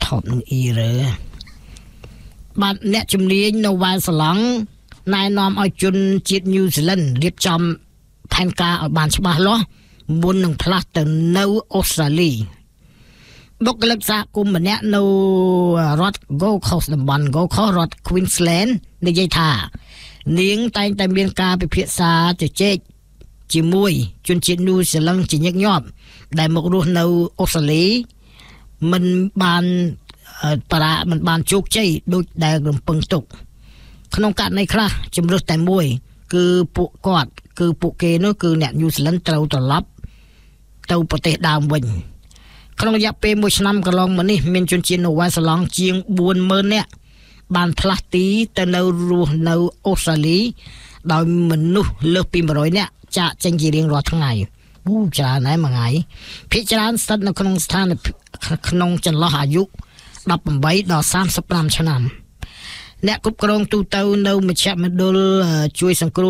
top នឹង E រើបាទអ្នកជំនាញនៅវ៉ាល់សាឡង់ណែនាំឲ្យជនជាតិញូហ្សេឡង់រៀបចំផែនការឲ្យបានច្បាស់លាស់មុននឹងផ្លាស់ទៅនៅអូស្ត្រាលីបុគ្គលិកសហគមន៍ម្នាក់នៅរដ្ឋ Gold Coast តំបន់ Gold Coast រដ្ឋ Queensland និយាយថានាងតែងតែមានការពិភាក្សាជជែកជាមួយជនជាតិញូហ្សេឡង់ជាញឹកញាប់ដែលមករស់នៅអូស្ត្រាលីមិនបានជោគជ័យដូចដែលរំពឹងទុកក្នុងករណីខ្លះជំរើសតែមួយគឺពួកគេនោះគឺអ្នកញូហ្សេឡង់ត្រូវត្រឡប់ទៅប្រទេសដើមវិញក្នុងរយៈពេល1ឆ្នាំកន្លងមកនេះមានជនជាតិនៅវ៉ាល់សាឡង់ជាង 40,000 នាក់បានផ្លាស់ទីទៅនៅរស់នៅអូស្ត្រាលីដោយមនុស្សលើសពី100នាក់ចាកចេញជារៀងរាល់ថ្ងៃច្រើនណាស់មួយថ្ងៃភាគច្រើនស្ថិតនៅក្នុងស្ថានភាពក្នុងចន្លោះអាយុ18ដល់35ឆ្នាំអ្នកគ្រប់គ្រងទូទៅនៅមជ្ឈមណ្ឌលជួយសង្គ្រោះ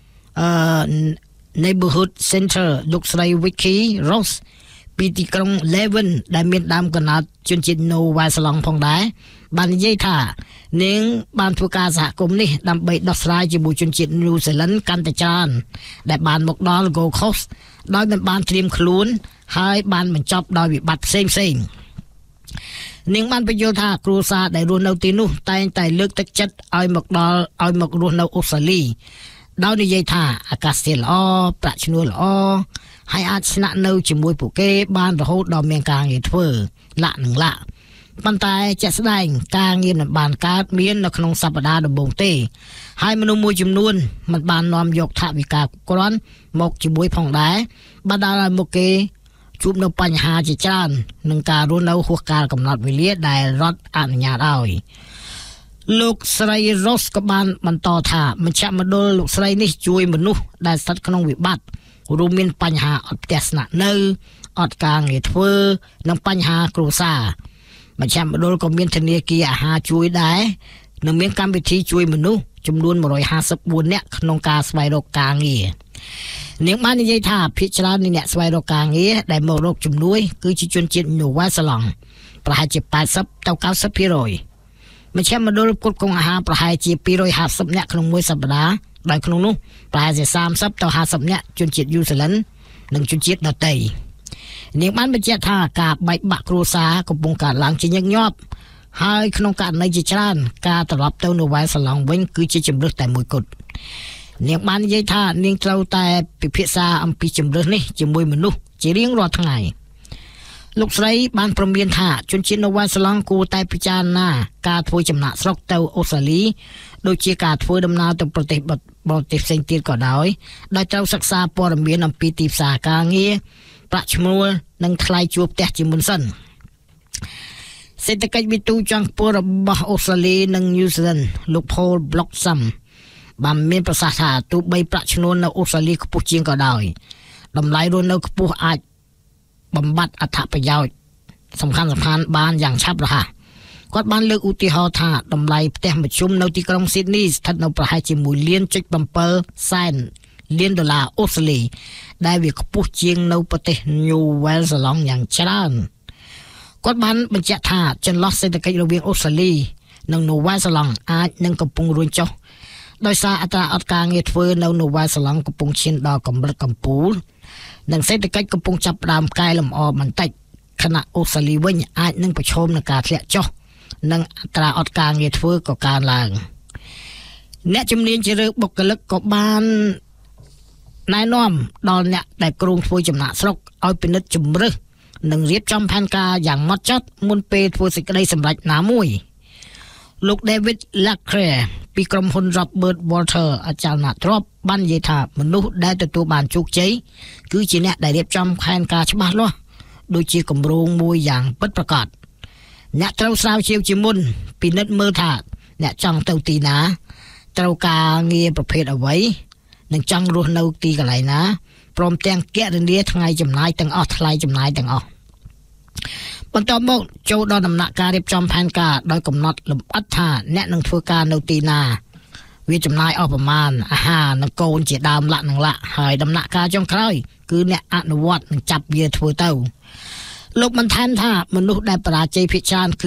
Neighborhood Center លោកស្រី Vicky Ross ពីទីក្រុង Leven ដែលមានដើមកំណើតជនជាតិនៅវ៉ាល់សាឡង់ផងដែរបាននិយាយថានាងបានធ្វើការសហគមន៍នេះដើម្បីដោះស្រាយជាមួយជនជាតិញូហ្សេឡង់កាន់តែច្រើនដែលបានមកដល់ Gold Coast ដោយមិនបានត្រៀមខ្លួនហើយបានបញ្ចប់ដោយវិបត្តិផ្សេងៗនាងបានបញ្យល់ថាគ្រួសារដែលរស់នៅទីនោះតែងតែលើកទឹកចិត្តឲ្យមករស់នៅអូស្ត្រាលីដោយនិយាយថាអាកាសធាតុល្អប្រាក់ឈ្នួលល្អហើយអាចស្នាក់នៅជាមួយពួកគេបានរហូតដល់មានការងារធ្វើប៉ុន្តែជាក់ស្ដែងការងារមិនបានកើតមាននៅក្នុងសប្តាហ៍ដំបូងទេហើយមនុស្សមួយចំនួនមិនបាននាំយកថវិកាគ្រាន់មកជាមួយផងដែរបណ្ដាលឲ្យមកគេជួបនៅបញ្ហាជាច្រើននឹងការរស់នៅហួសកាលកំណត់វេលាដែលរដ្ឋអនុញ្ញាតឲ្យលោកស្រី Ross ក៏បានបន្តថាមជ្ឈមណ្ឌលលោកស្រីនេះជួយមនុស្សដែលស្ថិតក្នុងវិបត្តិរួមមានបញ្ហាអត់ផ្ទះស្នាក់នៅអត់ការងារធ្វើនិងបញ្ហាគ្រួសារមជ្ឈមណ្ឌលក៏មានធនាគារអាហារជួយដែរនិងមានកម្មវិធីជួយមនុស្សចំនួន154នាក់ក្នុងការស្វែងរកការងារនាងបាននិយាយថាភាគច្រើននៃអ្នកស្វែងរកការងារដែលមករកជំនួយគឺជាជនជាតិញូវ៉ាល់សាឡង់ប្រហែលជា80ទៅ 90% មជ្ឈមណ្ឌលគ្រប់គ្រងអាហារប្រហែលជា250នាក់ក្នុងមួយសប្តាហ៍ដោយក្នុងនោះប្រហែលជា30ទៅ50នាក់ជនជាតិញូហ្សេឡង់និងជនជាតិដទៃនាងបានបញ្ជាក់ថាការបែកបាក់គ្រួសារកំពុងកើតឡើងជាញឹកញាប់ហើយក្នុងករណីជាច្រើនការត្រឡប់ទៅនៅវ៉ាល់សាឡង់វិញគឺជាជម្រើសតែមួយគត់នាងបាននិយាយថានាងត្រូវតែពិភាក្សាអំពីជម្រើសនេះជាមួយមនុស្សជារៀងរាល់ថ្ងៃលោកស្រីបានព្រមានថាជនជាតិនៅវ៉ាល់សាឡង់គួរតែពិចារណាការធ្វើចំណាកស្រុកទៅអូស្ត្រាលីដូចជាការធ្វើដំណើរទៅប្រទេសបរទេសផ្សេងទៀតក៏ដោយត្រូវសិក្សាព័ត៌មានអំពីទីផ្សារការងារប្រាក់ឈ្នួលនិងថ្លៃជួលផ្ទះជាមុនសិនសេដ្ឋកិច្ចវិទូចង់ខ្ពស់របស់អូស្ត្រាលីនិងញូហ្សេឡង់លោក Paul Bloxham បានមានប្រសាសន៍ថាទោះបីប្រាក់ឈ្នួលនៅអូស្ត្រាលីខ្ពស់ជាងក៏ដោយតម្លៃរស់នៅខ្ពស់អាចបំបត្តិអត្ថប្រយោជន៍សំខាន់បានយ៉ាងឆាប់រហ័សគាត់បានលើកឧទាហរណ៍ថាតម្លៃផ្ទះមធ្យមនៅទីក្រុង Sydney ស្ថិតនៅប្រហែលជា$1.7 សែនលានដុល្លារអូស្ត្រាលីដែលវាខ្ពស់ជាងនៅប្រទេសញូវែលសាឡង់យ៉ាងច្រើនគាត់បានបញ្ជាក់ថាចន្លោះសេដ្ឋកិច្ចរវាងអូស្ត្រាលីនិងនូវែលសាឡង់អាចនឹងកំពុងរុញចុះដោយសារអត្រាអត់ការងារធ្វើនៅនូវែលសាឡង់កំពុងឈានដល់កម្រិតកំពូលនិងសេដ្ឋកិច្ចកំពុងចាប់ផ្ដើមកែលម្អបន្តិចខណៈអូស្ត្រាលីវិញអាចនឹងប្រឈមនឹងការធ្លាក់ចុះនិងអត្រាអត់ការងារធ្វើក៏កើនឡើងអ្នកជំនាញជ្រើសបុគ្គលិកក៏បានណែនាំដល់អ្នកដែលគ្រោងធ្វើចំណាកស្រុកឲ្យពិនិត្យជំរើសនិងរៀបចំផែនការយ៉ាងម៉ត់ចត់មុនពេលធ្វើសេចក្តីសម្រេចណាមួយលោក David Lacre ពីក្រុមហ៊ុន Robert Walter អចលនទ្រព្យបាននិយាយថាមនុស្សដែលទទួលបានជោគជ័យគឺជាអ្នកដែលរៀបចំផែនការច្បាស់លាស់ដូចជាគម្រោងមួយយ៉ាងពិតប្រាកដអ្នកត្រូវស្រាវជ្រាវជាមុនពិនិត្យមើលថាអ្នកចង់ទៅទីណាត្រូវការងារប្រភេទអ្វីនិងចង់រស់នៅទីកន្លែងណាព្រមទាំងគណនាថ្ងៃចំណាយទាំងអស់ថ្លៃចំណាយទាំងអស់បន្ទាប់មកចូលដល់ដំណាក់កាលរៀបចំផែនការដោយកំណត់លម្អិតថាអ្នកនឹងធ្វើការនៅទីណាវាចំណាយអស់ប្រមាណអាហារនិងកូនជាដើមលាក់ហើយដំណាក់កាលចុងក្រោយគឺអ្នកអនុវត្តនិងចាប់វាធ្វើទៅលោកបានថែមថាមនុស្សដែលបរាជ័យភាគច្រើន